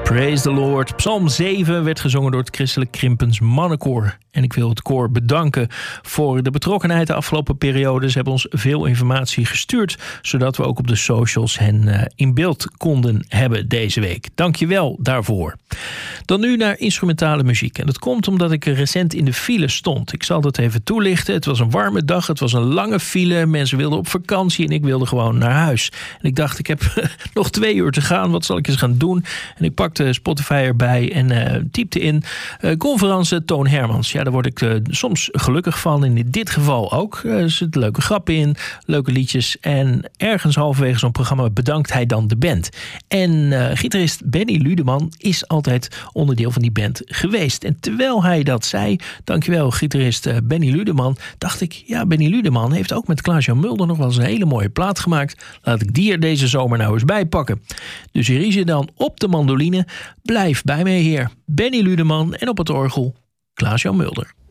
Praise the Lord. Psalm 7 werd gezongen door het Christelijk Krimpens Mannenkoor. En ik wil het koor bedanken voor de betrokkenheid de afgelopen periode. Ze hebben ons veel informatie gestuurd, zodat we ook op de socials hen in beeld konden hebben deze week. Dank je wel daarvoor. Dan nu naar instrumentale muziek. En dat komt omdat ik recent in de file stond. Ik zal dat even toelichten. Het was een warme dag, het was een lange file. Mensen wilden op vakantie en ik wilde gewoon naar huis. En ik dacht, ik heb nog 2 uur te gaan. Wat zal ik eens gaan doen? En ik pakte Spotify erbij en typte in conferentie Toon Hermans. Ja, daar word ik soms gelukkig van. En in dit geval ook. Er zitten leuke grappen in, leuke liedjes. En ergens halverwege zo'n programma bedankt hij dan de band. En gitarist Benny Ludeman is altijd onderdeel van die band geweest. En terwijl hij dat zei, dankjewel gitarist Benny Ludeman, dacht ik, ja, Benny Ludeman heeft ook met Klaas-Jan Mulder nog wel eens een hele mooie plaat gemaakt. Laat ik die er deze zomer nou eens bij pakken. Dus hier is je dan op de mandoline. Blijf bij mij, heer. Benny Ludeman en op het orgel Klaas-Jan Mulder.